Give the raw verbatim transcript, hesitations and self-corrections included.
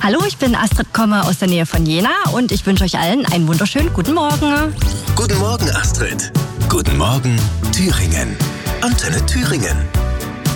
Hallo, ich bin Astrid, komme aus der Nähe von Jena und ich wünsche euch allen einen wunderschönen guten Morgen. Guten Morgen, Astrid. Guten Morgen, Thüringen. Antenne Thüringen.